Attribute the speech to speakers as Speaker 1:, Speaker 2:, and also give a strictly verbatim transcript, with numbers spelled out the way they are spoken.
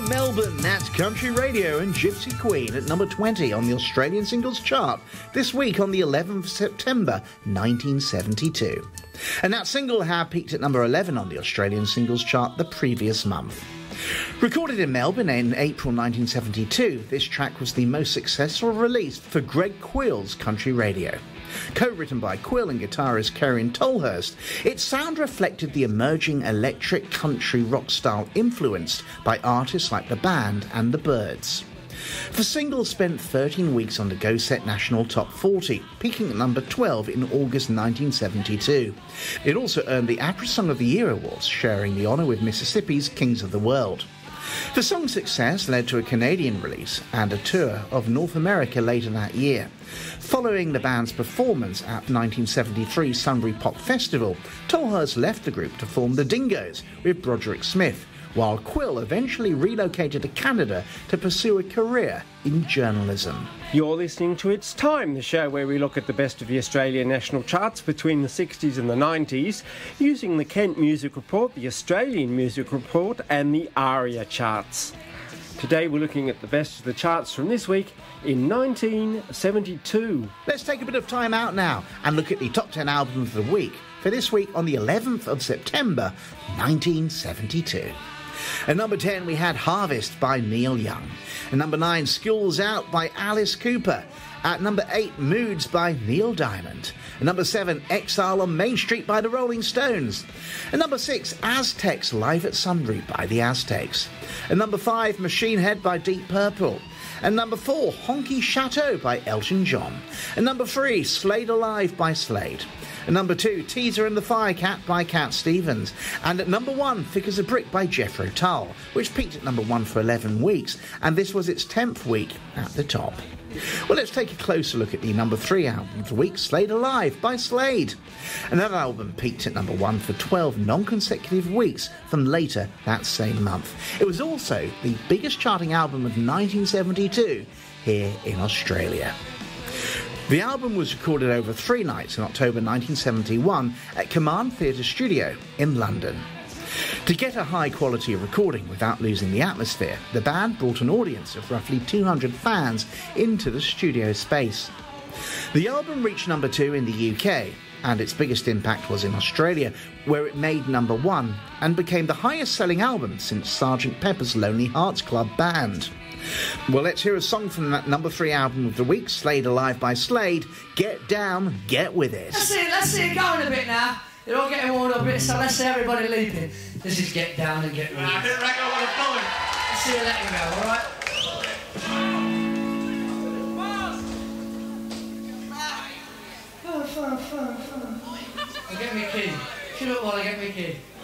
Speaker 1: From Melbourne, that's Country Radio and Gypsy Queen at number twenty on the Australian Singles Chart this week on the eleventh of September nineteen seventy-two. And that single had peaked at number eleven on the Australian Singles Chart the previous month. Recorded in Melbourne in April nineteen seventy-two, this track was the most successful release for Greg Quill's Country Radio. Co-written by Quill and guitarist Karen Tolhurst, its sound reflected the emerging electric country rock style influenced by artists like The Band and The Byrds. The single spent thirteen weeks on the Go Set National Top forty, peaking at number twelve in August nineteen seventy-two. It also earned the APRA Song of the Year Awards, sharing the honour with Mississippi's Kings of the World. The song's success led to a Canadian release and a tour of North America later that year. Following the band's performance at nineteen seventy-three Sunbury Pop Festival, Tolhurst left the group to form the Dingoes with Broderick Smith, while Quill eventually relocated to Canada to pursue a career in journalism.
Speaker 2: You're listening to It's Time, the show where we look at the best of the Australian national charts between the sixties and the nineties, using the Kent Music Report, the Australian Music Report and the ARIA charts. Today we're looking at the best of the charts from this week in nineteen seventy-two.
Speaker 1: Let's take a bit of time out now and look at the top ten albums of the week for this week on the eleventh of September nineteen seventy-two. At number ten, we had Harvest by Neil Young. At number nine, Schools Out by Alice Cooper. At number eight, Moods by Neil Diamond. At number seven, Exile on Main Street by the Rolling Stones. At number six, Aztecs Live at Sunbury by the Aztecs. At number five, Machine Head by Deep Purple. And number four, Honky Chateau by Elton John. And number three, Slade Alive by Slade. At number two, Teaser and the Firecat by Cat Stevens. And at number one, Thick as a Brick by Jethro Tull, which peaked at number one for eleven weeks, and this was its tenth week at the top. Well, let's take a closer look at the number three album of the week, Slade Alive by Slade. Another album peaked at number one for twelve non-consecutive weeks from later that same month. It was also the biggest charting album of nineteen seventy-two here in Australia. The album was recorded over three nights in October nineteen seventy-one at Command Theatre Studio in London. To get a high quality of recording without losing the atmosphere, the band brought an audience of roughly two hundred fans into the studio space. The album reached number two in the U K, and its biggest impact was in Australia, where it made number one and became the highest selling album since Sergeant Pepper's Lonely Hearts Club Band. Well, let's hear a song from that number three album of the week, Slade Alive by Slade, Get Down, Get With It.
Speaker 3: Let's see it, let's see it going a bit now. They're all getting warmed up a bit, so let's see everybody leaping. This is Get Down and Get With It. I didn't reckon I was going. Let's see you letting go, alright? Fun, fun, fun, fun. I'll get me key. Shut up while I get me key.